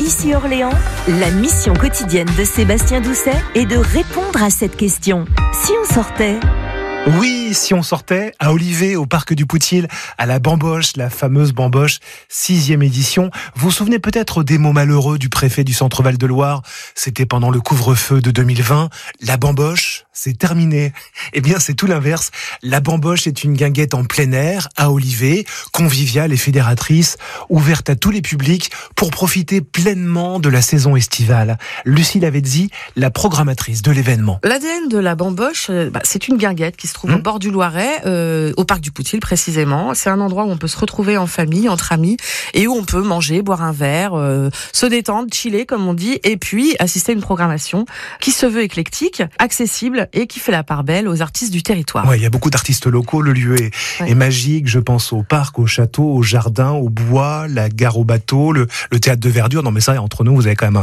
Ici Orléans, la mission quotidienne de Sébastien Doucet est de répondre à cette question. Si on sortait ? Oui, si on sortait à Olivet, au parc du Poutil, à la Bamboche, la fameuse Bamboche, 6e édition. Vous vous souvenez peut-être des mots malheureux du préfet du Centre Val-de-Loire. C'était pendant le couvre-feu de 2020. La Bamboche, c'est terminé. Eh bien, c'est tout l'inverse. La Bamboche est une guinguette en plein air, à Olivet, conviviale et fédératrice, ouverte à tous les publics pour profiter pleinement de la saison estivale. Lucie Lavezzi, la programmatrice de l'événement. L'ADN de la Bamboche, c'est une guinguette qui se trouve au bord du Loiret, au parc du Poutil précisément. C'est un endroit où on peut se retrouver en famille, entre amis, et où on peut manger, boire un verre, se détendre, chiller comme on dit, et puis assister à une programmation qui se veut éclectique, accessible et qui fait la part belle aux artistes du territoire. Ouais, il y a beaucoup d'artistes locaux, le lieu est magique, je pense au parc, au château, au jardin, au bois, la gare au bateau, le théâtre de verdure. Non mais ça, entre nous, vous avez quand même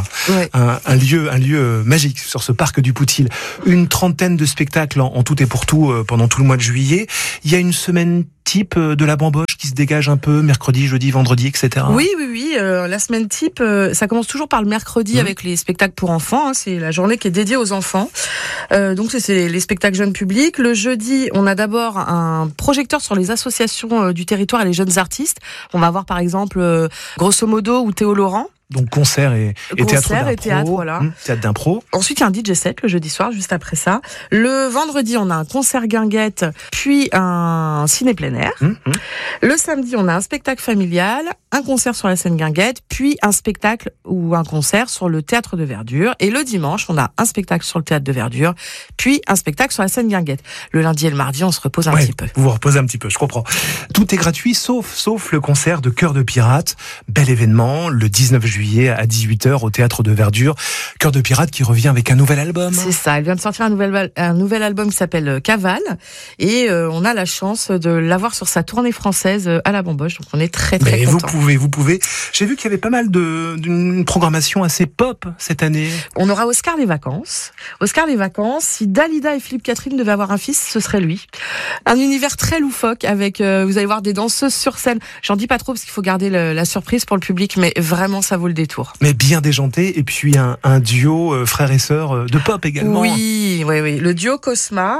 un lieu magique sur ce parc du Poutil. Une trentaine de spectacles en tout et pour tout pendant tout le mois de juillet. Il y a une semaine type de la Bamboche qui se dégage un peu, mercredi, jeudi, vendredi, etc. Oui. La semaine type, ça commence toujours par le mercredi avec les spectacles pour enfants. C'est la journée qui est dédiée aux enfants. Donc c'est les spectacles jeunes publics. Le jeudi, on a d'abord un projecteur sur les associations du territoire et les jeunes artistes. On va voir par exemple Grosso Modo ou Théo Laurent. Donc concert et théâtre d'impro. Voilà. Théâtre d'impro. Ensuite, il y a un DJ set le jeudi soir, juste après ça. Le vendredi, on a un concert guinguette, puis un ciné plein air. Le samedi, on a un spectacle familial, un concert sur la scène guinguette, puis un spectacle ou un concert sur le théâtre de verdure. Et le dimanche, on a un spectacle sur le théâtre de verdure, puis un spectacle sur la scène guinguette. Le lundi et le mardi, on se repose un petit peu. Vous vous reposez un petit peu, je comprends. Tout est gratuit, sauf le concert de Cœur de Pirate. Bel événement, le 19 juillet à 18h au théâtre de verdure. Cœur de Pirate qui revient avec un nouvel album. C'est ça, elle vient de sortir un nouvel album qui s'appelle Cavale, et on a la chance de l'avoir sur sa tournée française à la Bamboche, donc on est très contents. Vous pouvez. J'ai vu qu'il y avait pas mal d'une programmation assez pop cette année. On aura Oscar les vacances. Si Dalida et Philippe Catherine devaient avoir un fils, ce serait lui. Un univers très loufoque avec, vous allez voir des danseuses sur scène. J'en dis pas trop parce qu'il faut garder la surprise pour le public, mais vraiment ça vaut le détour. Mais bien déjanté, et puis un duo frères et sœurs de pop également. Oui. Le duo Cosma,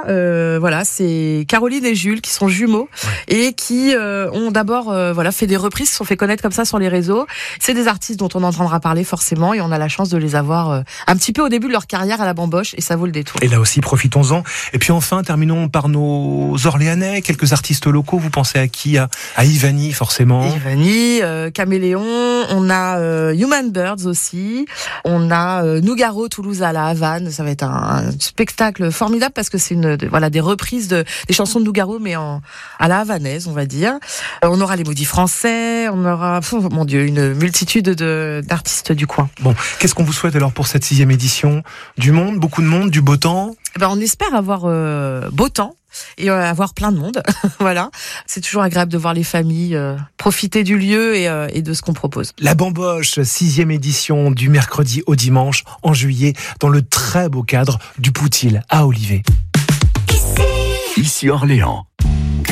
c'est Caroline et Jules qui sont jumeaux et qui ont d'abord fait des reprises, se sont fait connaître comme ça sur les réseaux. C'est des artistes dont on entendra parler forcément, et on a la chance de les avoir un petit peu au début de leur carrière à la Bamboche, et ça vaut le détour. Et là aussi, profitons-en. Et puis enfin, terminons par nos Orléanais, quelques artistes locaux. Vous pensez à qui ? À Ivani, forcément. Ivani, Caméléon, on a Human Birds aussi, on a Nougaro, Toulouse à la Havane. Ça va être un spectacle formidable parce que c'est des reprises des chansons de Nougaro, mais à la havanaise, on va dire. On aura les Maudits Français, on aura, une multitude d'artistes du coin. Bon, qu'est-ce qu'on vous souhaite alors pour cette 6e édition ? Du monde, beaucoup de monde, du beau temps ? On espère avoir beau temps et avoir plein de monde. Voilà. C'est toujours agréable de voir les familles profiter du lieu et de ce qu'on propose. La Bamboche, 6e édition, du mercredi au dimanche en juillet, dans le très beau cadre du Poutil à Olivet. Ici Orléans.